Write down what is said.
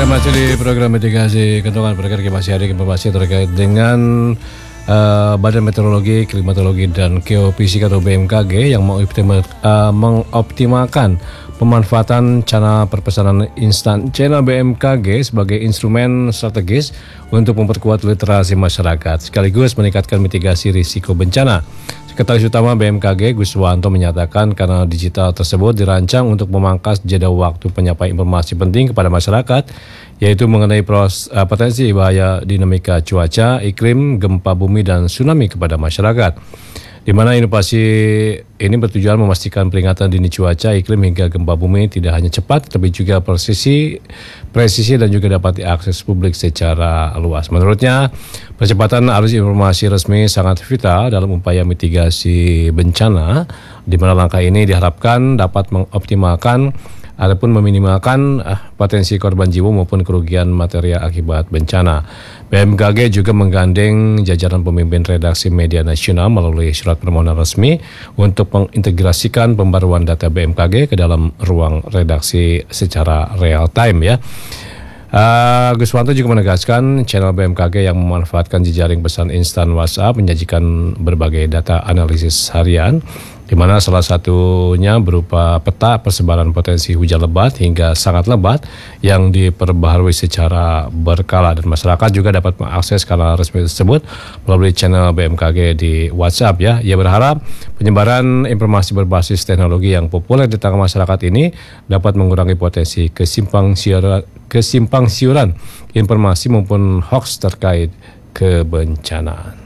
Anda masih di program mitigasi kentongan berkait masih ada informasi terkait dengan Badan Meteorologi, Klimatologi dan Geofisika atau BMKG yang mengoptimalkan pemanfaatan channel perpesanan instan channel BMKG sebagai instrumen strategis untuk memperkuat literasi masyarakat sekaligus meningkatkan mitigasi risiko bencana. Sekretaris Utama BMKG Guswanto menyatakan kanal digital tersebut dirancang untuk memangkas jeda waktu penyampaian informasi penting kepada masyarakat, yaitu mengenai potensi bahaya dinamika cuaca, iklim, gempa bumi, dan tsunami kepada masyarakat. Di mana inovasi ini bertujuan memastikan peringatan dini cuaca, iklim hingga gempa bumi tidak hanya cepat, tapi juga presisi dan juga dapat diakses publik secara luas. Menurutnya, percepatan arus informasi resmi sangat vital dalam upaya mitigasi bencana, di mana langkah ini diharapkan dapat mengoptimalkan ataupun meminimalkan potensi korban jiwa maupun kerugian material akibat bencana. BMKG juga menggandeng jajaran pemimpin redaksi media nasional melalui surat permohonan resmi untuk mengintegrasikan pembaruan data BMKG ke dalam ruang redaksi secara real time ya. Guswanto juga menegaskan channel BMKG yang memanfaatkan jejaring pesan instan WhatsApp menyajikan berbagai data analisis harian, di mana salah satunya berupa peta persebaran potensi hujan lebat hingga sangat lebat yang diperbaharui secara berkala, dan masyarakat juga dapat mengakses kanal resmi tersebut melalui channel BMKG di WhatsApp ya. Ia berharap penyebaran informasi berbasis teknologi yang populer di tengah masyarakat ini dapat mengurangi potensi kesimpang siuran informasi maupun hoax terkait kebencanaan.